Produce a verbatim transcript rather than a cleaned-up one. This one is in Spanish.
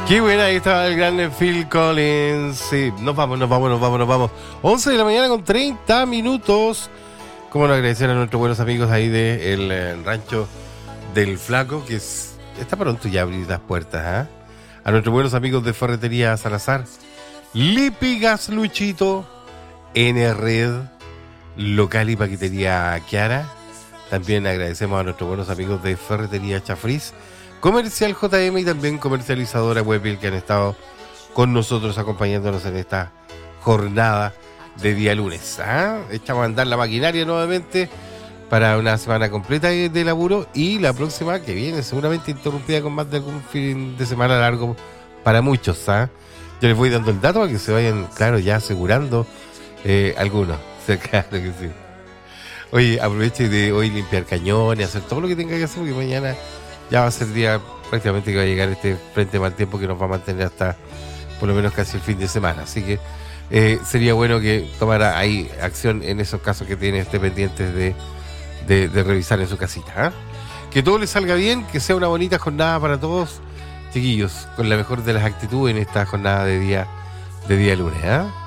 Qué buena, ahí estaba el gran Phil Collins. Sí, nos vamos, nos vamos, nos vamos, nos vamos. once de la mañana con treinta minutos. Como no agradecer a nuestros buenos amigos ahí del de eh, rancho del Flaco, que es, está pronto ya a abrir las puertas, ¿eh? A nuestros buenos amigos de Ferretería Salazar, Lipigas Luchito, N Red, Local y Paquetería Kiara. También agradecemos a nuestros buenos amigos de Ferretería Chafriz, Comercial J M y también Comercializadora Webbil, que han estado con nosotros acompañándonos en esta jornada de día lunes. ¿Ah? Echamos a andar la maquinaria nuevamente para una semana completa de, de laburo, y la próxima que viene seguramente interrumpida con más de algún fin de semana largo para muchos. ¿Ah? Yo les voy dando el dato para que se vayan, claro, ya asegurando eh, algunos. Claro que sí. Oye, aproveche de hoy limpiar cañones, hacer todo lo que tenga que hacer, porque mañana ya va a ser día prácticamente que va a llegar este frente de mal tiempo que nos va a mantener hasta por lo menos casi el fin de semana. Así que eh, sería bueno que tomara ahí acción en esos casos que tiene este pendientes de, de, de revisar en su casita. ¿Eh? Que todo les salga bien, que sea una bonita jornada para todos, chiquillos, con la mejor de las actitudes en esta jornada de día, de día lunes. ¿Eh?